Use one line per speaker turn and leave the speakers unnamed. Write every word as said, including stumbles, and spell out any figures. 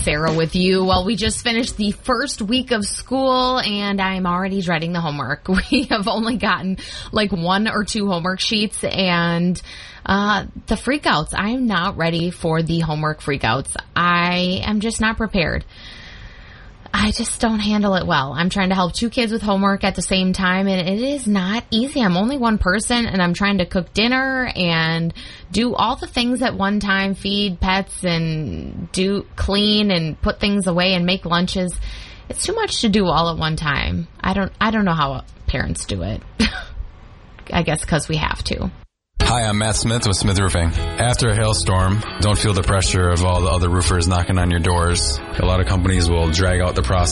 Sarah with you. Well, we just finished the first week of school, and I'm already dreading the homework. We have only gotten like one or two homework sheets, and uh, the freakouts. I'm not ready for the homework freakouts. I am just not prepared. I just don't handle it well. I'm trying to help two kids with homework at the same time, and it is not easy. I'm only one person, and I'm trying to cook dinner and do all the things at one time, feed pets and do clean and put things away and make lunches. It's too much to do all at one time. I don't, I don't know how parents do it. I guess because we have to.
Hi, I'm Matt Smith with Smith Roofing. After a hailstorm, don't feel the pressure of all the other roofers knocking on your doors. A lot of companies will drag out the process